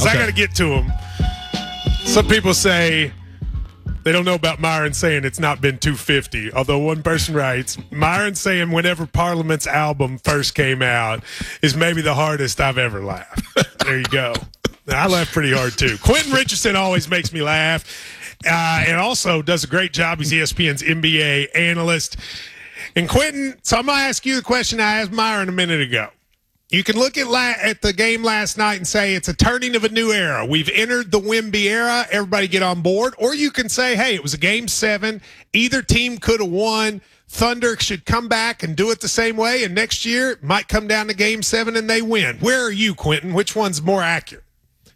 because I got to get to them. Some people say they don't know about Myron saying it's not been 250. Although one person writes, Myron saying whenever Parliament's album first came out is maybe the hardest I've ever laughed. There you go. I laugh pretty hard, too. Quentin Richardson always makes me laugh and also does a great job. He's ESPN's NBA analyst. And Quentin, so I'm going to ask you the question I asked Myron a minute ago. You can look at the game last night and say it's a turning of a new era. We've entered the Wemby era. Everybody get on board. Or you can say, hey, it was a Game 7. Either team could have won. Thunder should come back and do it the same way. And next year, it might come down to Game 7 and they win. Where are you, Quentin? Which one's more accurate?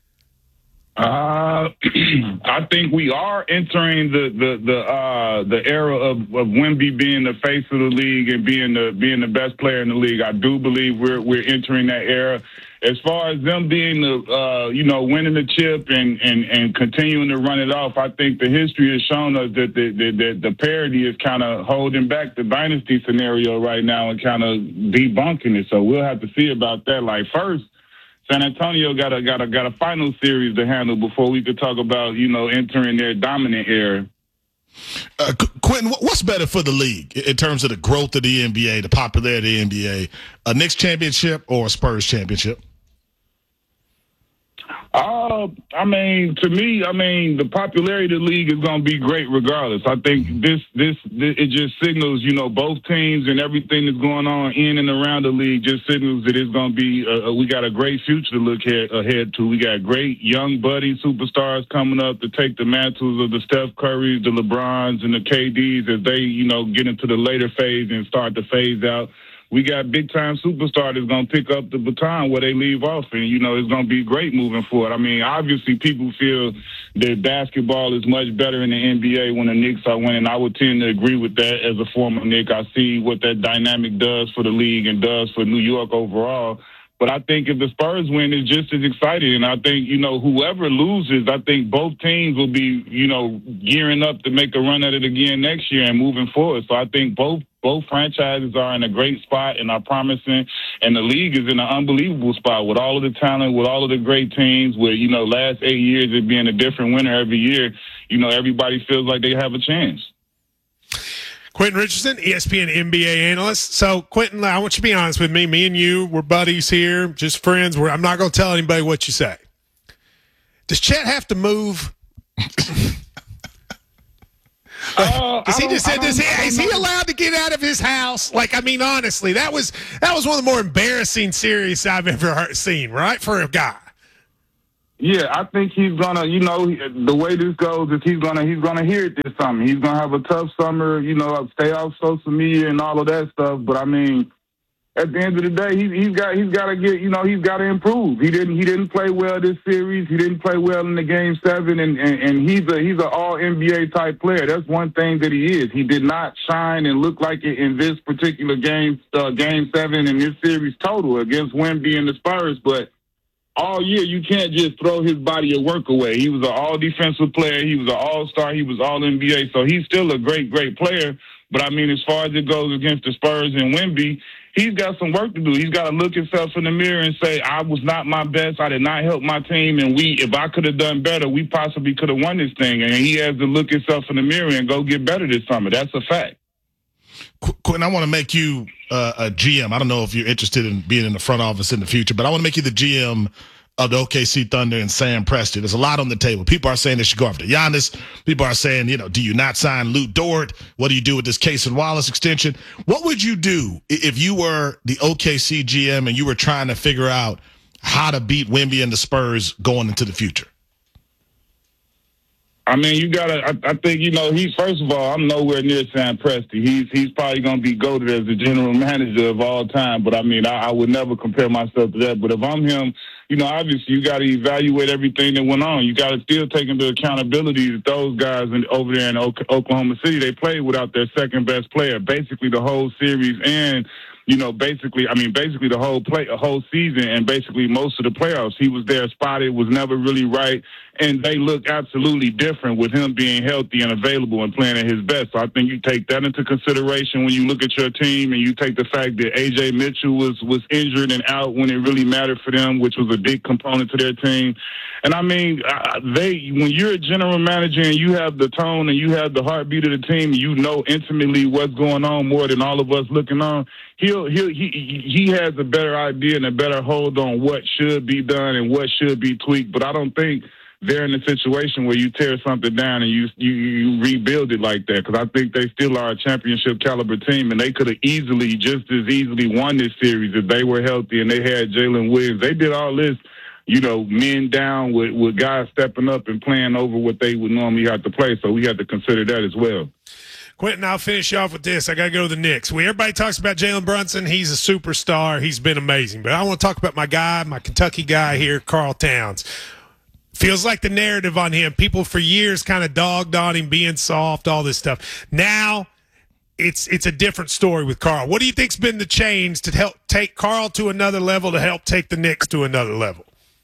I think we are entering the era of Wemby being the face of the league and being the best player in the league. I do believe we're entering that era. As far as them being winning the chip and continuing to run it off, I think the history has shown us that the parity is kind of holding back the dynasty scenario right now and kind of debunking it. So we'll have to see about that. Like first, San Antonio got a final series to handle before we could talk about, entering their dominant era. Quentin, what's better for the league in terms of the growth of the NBA, the popularity of the NBA, a Knicks championship or a Spurs championship? To me, the popularity of the league is going to be great regardless. I think this it just signals, both teams and everything that's going on in and around the league just signals that it's going to be, we got a great future to look ahead to. We got great young budding superstars coming up to take the mantles of the Steph Currys, the LeBrons, and the KDs as they, get into the later phase and start to phase out. We got big-time superstar that's going to pick up the baton where they leave off, and, it's going to be great moving forward. I mean, obviously people feel that basketball is much better in the NBA when the Knicks are winning. I would tend to agree with that as a former Knick. I see what that dynamic does for the league and does for New York overall. But I think if the Spurs win, it's just as exciting. And I think, whoever loses, I think both teams will be, gearing up to make a run at it again next year and moving forward. So I think both franchises are in a great spot and are promising. And the league is in an unbelievable spot with all of the talent, with all of the great teams, with, last 8 years it being a different winner every year. Everybody feels like they have a chance. Quentin Richardson, ESPN NBA analyst. So, Quentin, I want you to be honest with me. Me and you, we're buddies here, just friends. I'm not going to tell anybody what you say. Does Chet have to move? Is he allowed to get out of his house? Honestly, that was one of the more embarrassing series I've ever seen, right, for a guy. Yeah, I think he's gonna, the way this goes is he's gonna hear it this summer. He's gonna have a tough summer, stay off social media and all of that stuff. But I mean, at the end of the day, he's got to get, he's got to improve. He didn't play well this series. He didn't play well in the Game 7, and he's an all NBA type player. That's one thing that he is. He did not shine and look like it in this particular Game 7 in this series total against Wemby and the Spurs, but. All year, you can't just throw his body of work away. He was an all-defensive player. He was an all-star. He was all-NBA. So he's still a great, great player. But, I mean, as far as it goes against the Spurs and Wemby, he's got some work to do. He's got to look himself in the mirror and say, I was not my best. I did not help my team. And if I could have done better, we possibly could have won this thing. And he has to look himself in the mirror and go get better this summer. That's a fact. Quentin, I want to make you a GM. I don't know if you're interested in being in the front office in the future, but I want to make you the GM of the OKC Thunder and Sam Presti. There's a lot on the table. People are saying they should go after Giannis. People are saying, do you not sign Lou Dort? What do you do with this Case and Wallace extension? What would you do if you were the OKC GM and you were trying to figure out how to beat Wemby and the Spurs going into the future? I mean, you gotta. I think he's first of all. I'm nowhere near Sam Presti. He's probably gonna be goated as the general manager of all time. But I mean, I would never compare myself to that. But if I'm him, obviously you got to evaluate everything that went on. You got to still take into accountability that those guys over there in Oklahoma City, they played without their second best player, basically the whole series and basically the whole season and basically most of the playoffs. He was there spotted, was never really right, and they look absolutely different with him being healthy and available and playing at his best. So I think you take that into consideration when you look at your team, and you take the fact that A.J. Mitchell was injured and out when it really mattered for them, which was a big component to their team. And I mean, when you're a general manager and you have the tone and you have the heartbeat of the team, you know intimately what's going on more than all of us looking on. He has a better idea and a better hold on what should be done and what should be tweaked. But I don't think they're in a situation where you tear something down and you rebuild it like that, because I think they still are a championship caliber team, and they could have just as easily won this series if they were healthy and they had Jalen Williams. They did all this, men down with guys stepping up and playing over what they would normally have to play. So we have to consider that as well. Quentin, I'll finish off with this. I got to go to the Knicks. Everybody talks about Jalen Brunson. He's a superstar. He's been amazing. But I want to talk about my Kentucky guy here, Karl Towns. Feels like the narrative on him, people for years kind of dogged on him being soft, all this stuff. Now it's a different story with Karl. What do you think's been the change to help take Karl to another level, to help take the Knicks to another level?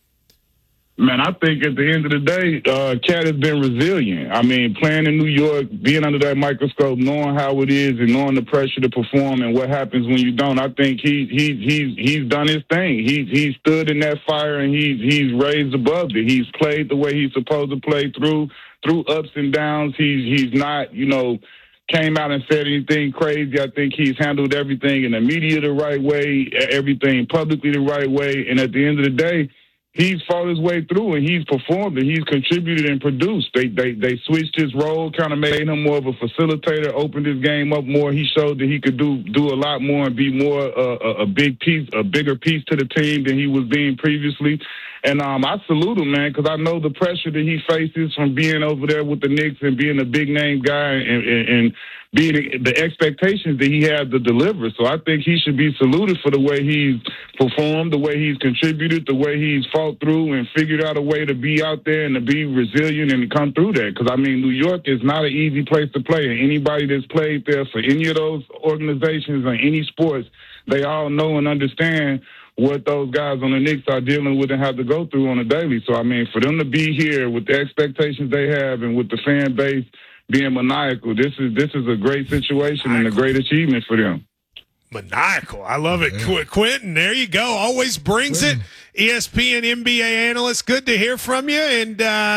Man, I think at the end of the day, Cat has been resilient. I mean, playing in New York, being under that microscope, knowing how it is and knowing the pressure to perform and what happens when you don't. I think he's done his thing. He's stood in that fire and he's raised above it. He's played the way he's supposed to play through ups and downs. He's not, came out and said anything crazy. I think he's handled everything in the media the right way, everything publicly the right way. And at the end of the day, he's fought his way through, and he's performed, and he's contributed and produced. They switched his role, kind of made him more of a facilitator, opened his game up more. He showed that he could do a lot more and be more a bigger piece to the team than he was being previously. And I salute him, man, because I know the pressure that he faces from being over there with the Knicks and being a big-name guy and being the expectations that he had to deliver. So I think he should be saluted for the way he's performed, the way he's contributed, the way he's fought through and figured out a way to be out there and to be resilient and to come through that. Because, I mean, New York is not an easy place to play. And anybody that's played there for any of those organizations or any sports, they all know and understand what those guys on the Knicks are dealing with and have to go through on a daily. So, I mean, for them to be here with the expectations they have and with the fan base being maniacal, this is a great situation and a great achievement for them. Maniacal. I love it. Yeah. Quentin, there you go. Always brings it. ESPN NBA analyst. Good to hear from you. And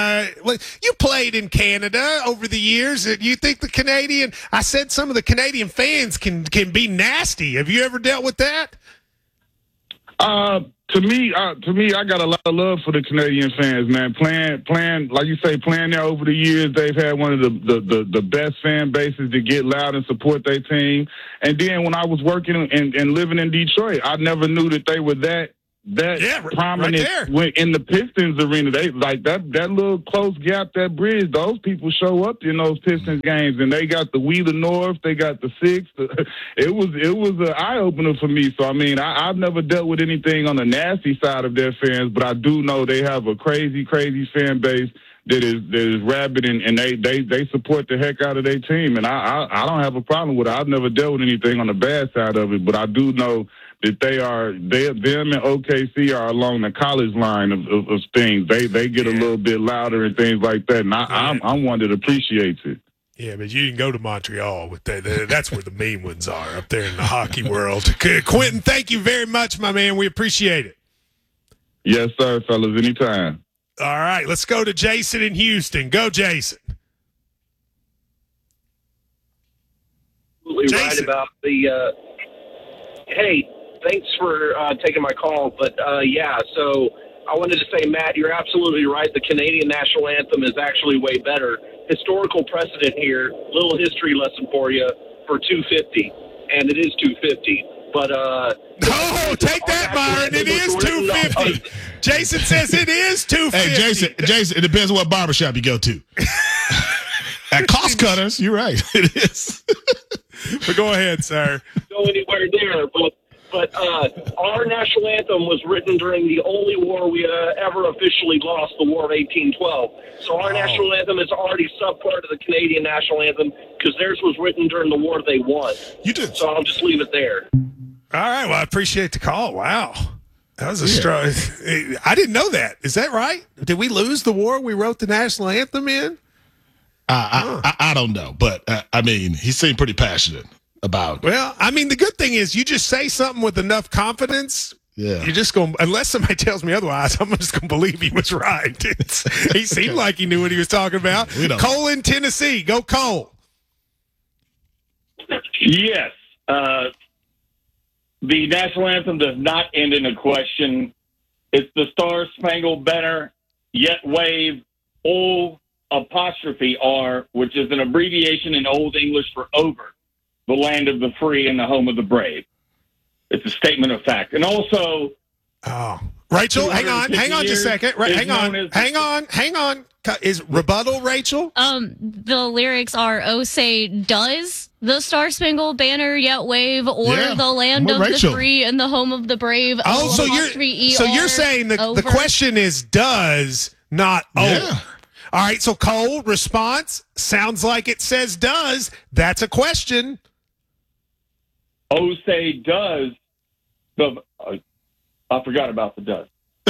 you played in Canada over the years. Do you think I said some of the Canadian fans can be nasty. Have you ever dealt with that? To me, I got a lot of love for the Canadian fans, man. Playing, like you say, playing there over the years, they've had one of the best fan bases to get loud and support their team. And then when I was working and living in Detroit, I never knew that they were that prominent in the Pistons arena. They like that little close gap, that bridge. Those people show up in those Pistons games, and they got the We the North, they got the Six. It was an eye opener for me. So I mean, I've never dealt with anything on the nasty side of their fans, but I do know they have a crazy fan base that is rabid, and they support the heck out of their team, and I don't have a problem with it. I've never dealt with anything on the bad side of it, but I do know that them and OKC are along the college line of things. They get a little bit louder and things like that, and I'm one that appreciates it. Yeah, but you didn't go to Montreal with that. That's where the mean ones are, up there in the hockey world. Quentin, thank you very much, my man. We appreciate it. Yes, sir, fellas. Anytime. All right, let's go to Jason in Houston. Go, Jason. Absolutely right about the hey, thanks for taking my call. But, so I wanted to say, Matt, you're absolutely right. The Canadian national anthem is actually way better. Historical precedent here, little history lesson for you, for 250. And it is 250. But take that, Myron. It is 250. Jason says it is 250. Hey, Jason, it depends on what barbershop you go to. At Cost Cutters, you're right. It is. But go ahead, sir. Go anywhere there, but our national anthem was written during the only war we ever officially lost, the War of 1812. So our national anthem is already sub-part of the Canadian national anthem because theirs was written during the war they won. You did. So I'll just leave it there. All right. Well, I appreciate the call. Wow. That was a strong. I didn't know that. Is that right? Did we lose the war we wrote the national anthem in? I don't know, but I mean, he seemed pretty passionate about. Well, I mean, the good thing is you just say something with enough confidence. Yeah. You're just going, unless somebody tells me otherwise, I'm just going to believe he was right. He seemed like he knew what he was talking about. Cole in Tennessee. Go Cole. Yes. The national anthem does not end in a question. It's the Star Spangled Banner, yet wave, O''R, which is an abbreviation in Old English for over, the land of the free and the home of the brave. It's a statement of fact. And also... Rachel, hang on just a second. Hang on. Is rebuttal, Rachel? The lyrics are, "Oh, say, does the Star Spangled Banner yet wave, or the land of the free and the home of the brave?" Oh, so you're saying the question is does, not over. All right, so Cole, response, sounds like it says does. That's a question. Oh, say, does. I forgot about the does.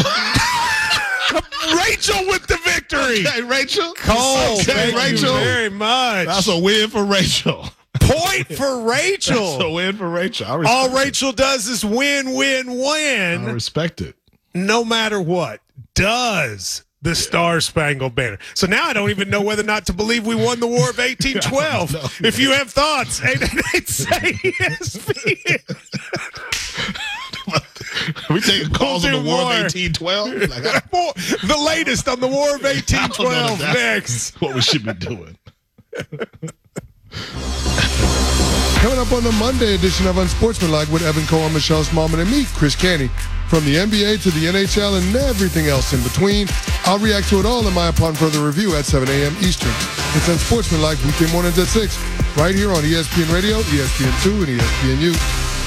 Rachel with the victory. Okay, Rachel. Cole, thank Rachel. you very much. That's a win for Rachel. Point for Rachel. That's a win for Rachel. All Rachel does is win. I respect it. No matter what. Does the Star Spangled Banner. So now I don't even know whether or not to believe we won the War of 1812. If you have thoughts, 888 say ESPN. We taking calls on the War of 1812? The latest on the War of 1812 next. What we should be doing. Coming up on the Monday edition of Unsportsmanlike with Evan Cohen, Michelle Smallman, and me, Chris Canty. From the NBA to the NHL and everything else in between, I'll react to it all in my upon further review at 7 a.m. Eastern. It's Unsportsmanlike weekday mornings at 6, right here on ESPN Radio, ESPN2, and ESPNU.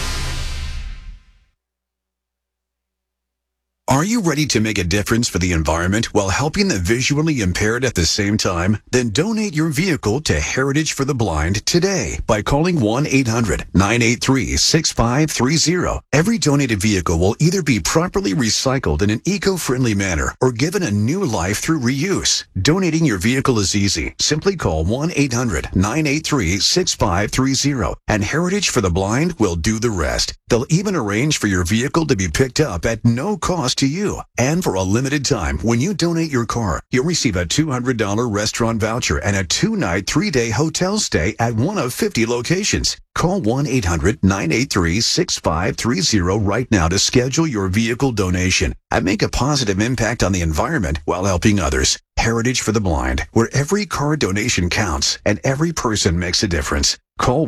Are you ready to make a difference for the environment while helping the visually impaired at the same time? Then donate your vehicle to Heritage for the Blind today by calling 1-800-983-6530. Every donated vehicle will either be properly recycled in an eco-friendly manner or given a new life through reuse. Donating your vehicle is easy. Simply call 1-800-983-6530 and Heritage for the Blind will do the rest. They'll even arrange for your vehicle to be picked up at no cost to you. And for a limited time, when you donate your car, you'll receive a $200 restaurant voucher and a 2-night, 3-day hotel stay at one of 50 locations. Call 1-800-983-6530 right now to schedule your vehicle donation and make a positive impact on the environment while helping others. Heritage for the Blind, where every car donation counts and every person makes a difference. Call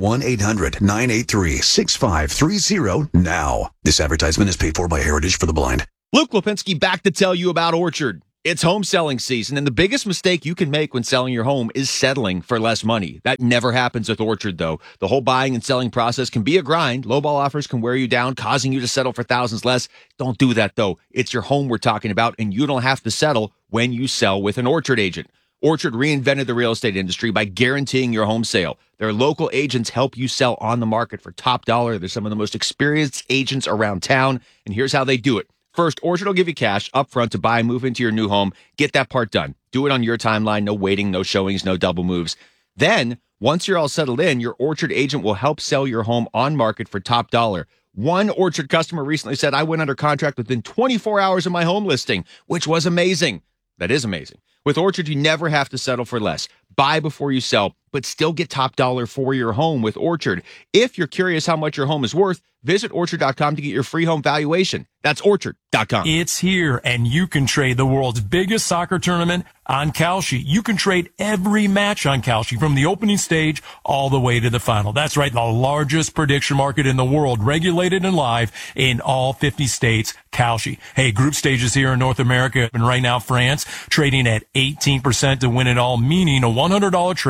1-800-983-6530 now. This advertisement is paid for by Heritage for the Blind. Luke Lipinski back to tell you about Orchard. It's home selling season, and the biggest mistake you can make when selling your home is settling for less money. That never happens with Orchard, though. The whole buying and selling process can be a grind. Lowball offers can wear you down, causing you to settle for thousands less. Don't do that, though. It's your home we're talking about, and you don't have to settle when you sell with an Orchard agent. Orchard reinvented the real estate industry by guaranteeing your home sale. Their local agents help you sell on the market for top dollar. They're some of the most experienced agents around town, and here's how they do it. First, Orchard will give you cash up front to buy and move into your new home. Get that part done. Do it on your timeline. No waiting, no showings, no double moves. Then, once you're all settled in, your Orchard agent will help sell your home on market for top dollar. One Orchard customer recently said, "I went under contract within 24 hours of my home listing," which was amazing. That is amazing. With Orchard, you never have to settle for less. Buy before you sell, but still get top dollar for your home with Orchard. If you're curious how much your home is worth, visit Orchard.com to get your free home valuation. That's Orchard.com. It's here, and you can trade the world's biggest soccer tournament on Kalshi. You can trade every match on Kalshi, from the opening stage all the way to the final. That's right, the largest prediction market in the world, regulated and live in all 50 states. Kalshi. Hey, group stages here in North America, and right now France trading at 18% to win it all, meaning a $100 trade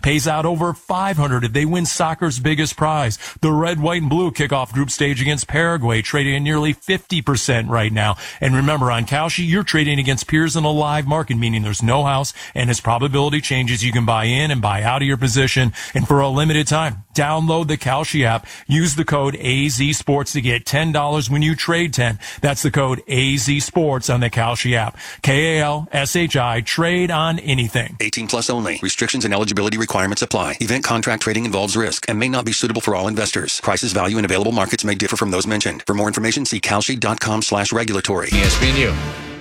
pays out over $500 if they win soccer's biggest prize. The red, white, and blue kickoff group stage against Paraguay, trading at nearly 50% right now. And remember, on Kalshi, you're trading against peers in a live market, meaning there's no house, and as probability changes, you can buy in and buy out of your position. And for a limited time, download the Kalshi app. Use the code AZSports to get $10 when you trade 10. That's the code AZSports on the Kalshi app. KALSHI, trade on anything. 18 plus only. Restrictions and eligibility requirements apply. Event contract trading involves risk and may not be suitable for all investors. Prices, value, and available markets may differ from those mentioned. For more information, see kalshi.com/regulatory. ESPNU.